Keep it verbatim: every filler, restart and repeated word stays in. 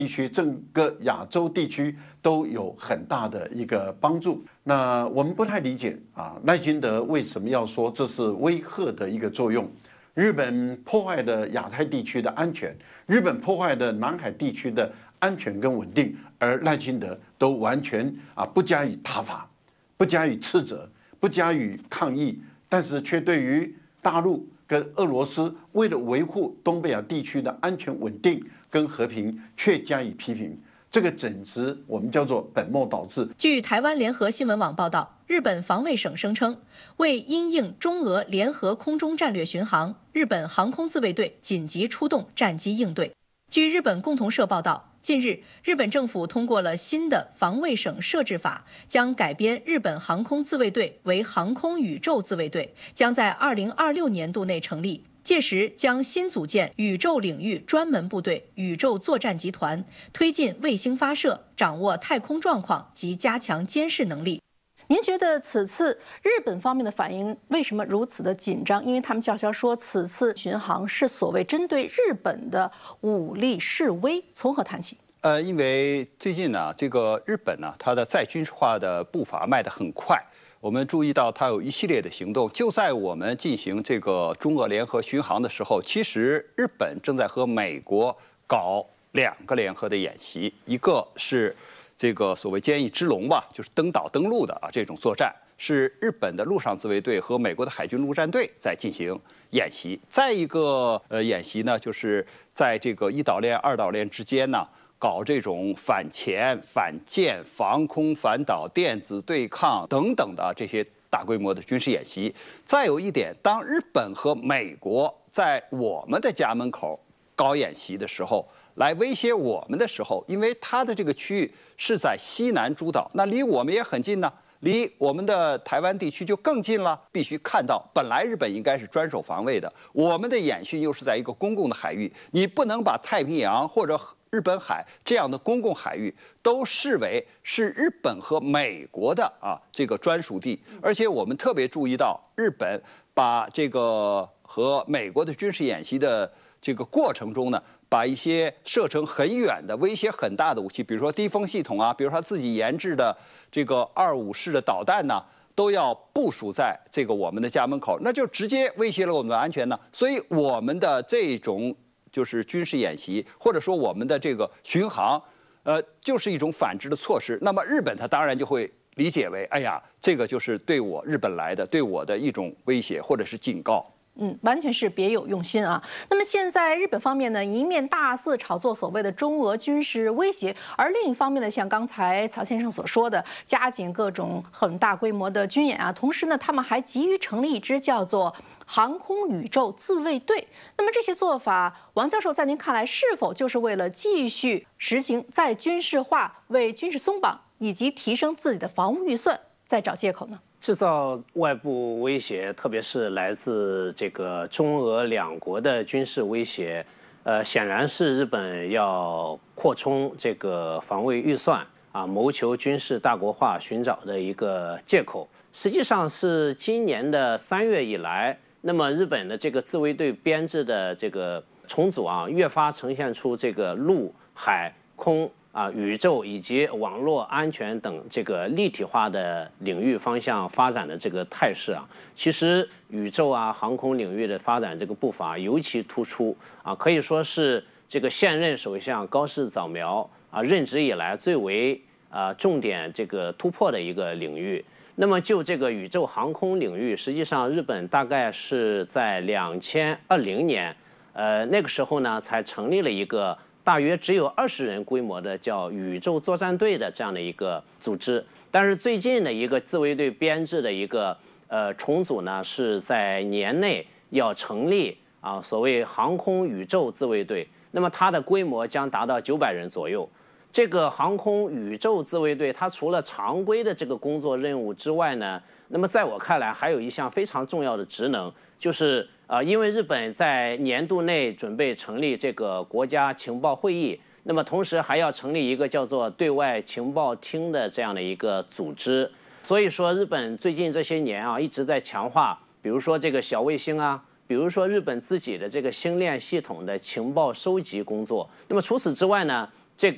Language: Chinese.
地区、整个亚洲地区都有很大的一个帮助。那我们不太理解啊，赖清德为什么要说这是威吓的一个作用？日本破坏了亚太地区的安全，日本破坏了南海地区的安全跟稳定，而赖清德都完全啊不加以挞伐，不加以斥责，不加以抗议，但是却对于大陆跟俄罗斯为了维护东北亚地区的安全稳定跟和平，却加以批评，这个简直我们叫做本末倒置。 据台湾联合新闻网报道，日本防卫省声称，为因应中俄联合空中战略巡航，日本航空自卫队紧急出动战机应对。据日本共同社报道，近日，日本政府通过了新的防卫省设置法，将改编日本航空自卫队为航空宇宙自卫队，将在二零二六年度内成立。届时将新组建宇宙领域专门部队、宇宙作战集团，推进卫星发射，掌握太空状况及加强监视能力。 您觉得此次日本方面的反应为什么如此的紧张？因为他们叫嚣说此次巡航是所谓针对日本的武力示威，从何谈起？ 呃，因为最近呢，这个日本呢，它的再军事化的步伐迈得很快。我们注意到它有一系列的行动，就在我们进行这个中俄联合巡航的时候，其实日本正在和美国搞两个联合的演习，一个是这个所谓坚毅之龙吧，就是登岛登陆的啊这种作战，是日本的陆上自卫队和美国的海军陆战队在进行演习。再一个呃演习呢，就是在这个一岛链、二岛链之间呢，搞这种反潜、反舰、防空、反导、电子对抗等等的这些大规模的军事演习。再有一点，当日本和美国在我们的家门口搞演习的时候，来威胁我们的时候，因为它的这个区域是在西南诸岛，那离我们也很近呢。离我们的台湾地区就更近了，必须看到，本来日本应该是专守防卫的，我们的演训又是在一个公共的海域，你不能把太平洋或者日本海这样的公共海域都视为是日本和美国的啊这个专属地。而且我们特别注意到，日本把这个和美国的军事演习的这个过程中呢，把一些射程很远的、威胁很大的武器，比如说低风系统啊，比如说他自己研制的这个二五式的导弹呢，都要部署在这个我们的家门口，那就直接威胁了我们的安全呢。所以我们的这种就是军事演习，或者说我们的这个巡航，呃，就是一种反制的措施。那么日本它当然就会理解为，哎呀，这个就是对我日本来的，对我的一种威胁或者是警告。 嗯，完全是别有用心啊。那么现在日本方面呢，一面大肆炒作所谓的中俄军事威胁，而另一方面呢，像刚才曹先生所说的，加紧各种很大规模的军演啊，同时呢，他们还急于成立一支叫做航空宇宙自卫队。那么这些做法，王教授在您看来，是否就是为了继续实行再军事化、为军事松绑以及提升自己的防务预算，在找借口呢？ 制造外部威胁，特别是来自这个中俄两国的军事威胁，呃，显然是日本要扩充这个防卫预算啊，谋求军事大国化寻找的一个借口。实际上是今年的三月以来，那么日本的这个自卫队编制的这个重组啊，越发呈现出这个陆海空啊、宇宙以及网络安全等这个立体化的领域方向发展的这个态势啊，其实宇宙啊、航空领域的发展这个步伐尤其突出啊，可以说是这个现任首相高市早苗啊任职以来最为啊重点这个突破的一个领域。那么就这个宇宙航空领域，实际上日本大概是在两千二零年，呃那个时候呢才成立了一个大约只有二十人规模的叫宇宙作战队的这样的一个组织，但是最近的一个自卫队编制的一个呃重组呢，是在年内要成立啊所谓航空宇宙自卫队，那么它的规模将达到九百人左右。这个航空宇宙自卫队，它除了常规的这个工作任务之外呢，那么在我看来还有一项非常重要的职能，就是呃，因为日本在年度内准备成立这个国家情报会议，那么同时还要成立一个叫做对外情报厅的这样的一个组织。所以说，日本最近这些年啊，一直在强化，比如说这个小卫星啊，比如说日本自己的这个星链系统的情报收集工作。那么除此之外呢，